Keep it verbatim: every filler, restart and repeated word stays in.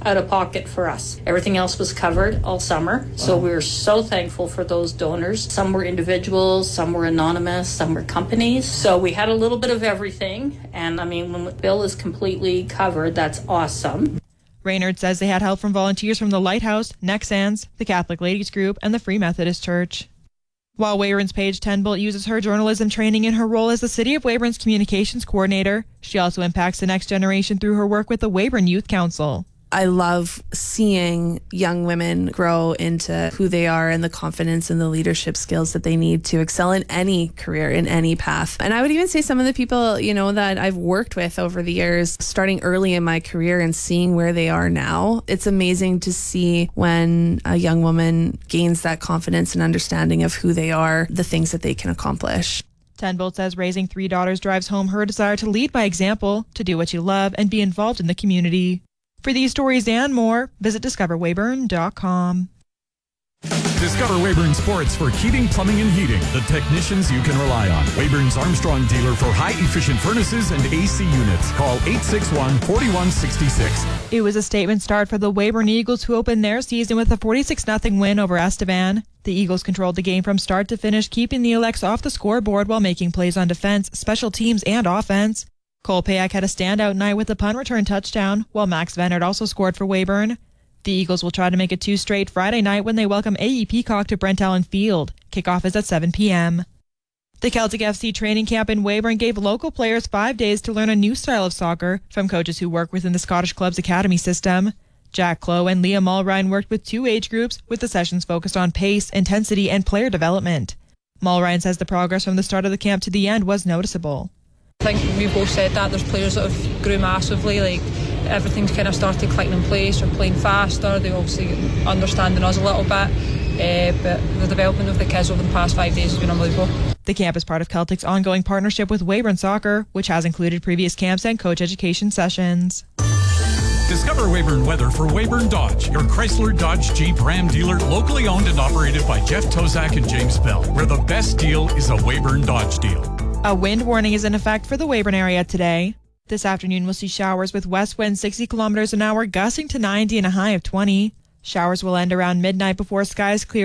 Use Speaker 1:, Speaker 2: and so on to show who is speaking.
Speaker 1: out of pocket for us. Everything else was covered all summer. Wow. So we were so thankful for those donors. Some were individuals, some were anonymous, some were companies. So we had a little bit of everything. And I mean, when the bill is completely covered, that's awesome.
Speaker 2: Raynard says they had help from volunteers from the Lighthouse, Nexans, the Catholic Ladies Group, and the Free Methodist Church. While Weyburn's Paige Tenbolt uses her journalism training in her role as the City of Weyburn's communications coordinator, she also impacts the next generation through her work with the Weyburn Youth Council.
Speaker 3: I love seeing young women grow into who they are and the confidence and the leadership skills that they need to excel in any career, in any path. And I would even say some of the people, you know, that I've worked with over the years, starting early in my career and seeing where they are now, it's amazing to see when a young woman gains that confidence and understanding of who they are, the things that they can accomplish.
Speaker 2: Tenbolt says raising three daughters drives home her desire to lead by example, to do what you love, and be involved in the community. For these stories and more, visit discover weyburn dot com.
Speaker 4: Discover Weyburn Sports for heating, plumbing, and heating. The technicians you can rely on. Weyburn's Armstrong dealer for high-efficient furnaces and A C units. Call eight six one, four one six six.
Speaker 2: It was a statement start for the Weyburn Eagles, who opened their season with a forty-six nothing win over Estevan. The Eagles controlled the game from start to finish, keeping the Elects off the scoreboard while making plays on defense, special teams, and offense. Cole Payak had a standout night with a punt return touchdown, while Max Vennard also scored for Weyburn. The Eagles will try to make it two straight Friday night when they welcome A E Peacock to Brent Allen Field. Kickoff is at seven p.m. The Celtic F C training camp in Weyburn gave local players five days to learn a new style of soccer from coaches who work within the Scottish Club's academy system. Jack Clough and Leah Mulrine worked with two age groups, with the sessions focused on pace, intensity, and player development. Mulrine says the progress from the start of the camp to the end was noticeable.
Speaker 5: I think we've both said that there's players that have grew massively, like everything's kind of started clicking in place, we're playing faster, they obviously understanding us a little bit, uh, but the development of the kids over the past five days has been unbelievable.
Speaker 2: The camp is part of Celtic's ongoing partnership with Weyburn Soccer, which has included previous camps and coach education sessions.
Speaker 4: Discover Weyburn weather for Weyburn Dodge, your Chrysler, Dodge, Jeep, Ram dealer, locally owned and operated by Jeff Tozak and James Bell, where the best deal is a Weyburn Dodge deal.
Speaker 2: A wind warning is in effect for the Weyburn area today. This afternoon we'll see showers with west winds sixty kilometers an hour, gusting to ninety and a high of twenty. Showers will end around midnight before skies clear